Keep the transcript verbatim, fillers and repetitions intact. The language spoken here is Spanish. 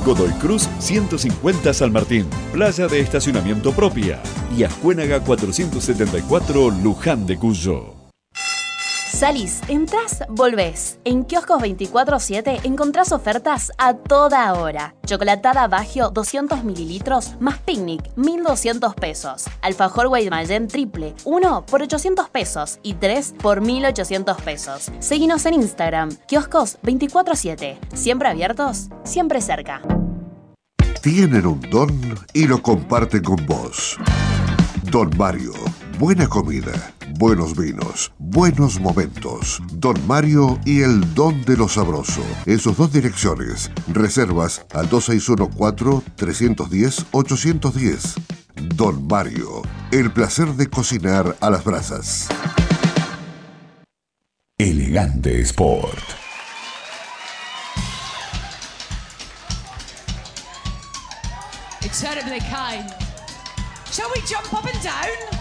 Godoy Cruz ciento cincuenta San Martín, playa de estacionamiento propia, y Ascuénaga cuatrocientos setenta y cuatro Luján de Cuyo. Salís, entras, volvés. En Kioscos veinticuatro siete encontrás ofertas a toda hora. Chocolatada Baggio doscientos mililitros más picnic, mil doscientos pesos. Alfajor Guaymallén triple, uno por ochocientos pesos y tres por mil ochocientos pesos. Seguinos en Instagram, Kioscos veinticuatro siete. Siempre abiertos, siempre cerca. Tienen un don y lo comparten con vos. Don Mario, buena comida, buenos vinos, buenos momentos. Don Mario y el don de lo sabroso. En sus dos direcciones. Reservas al dos seis uno cuatro, tres uno cero, ocho uno cero. Don Mario, el placer de cocinar a las brasas. Elegante Sport. Incredibly kind. Shall we jump up and down?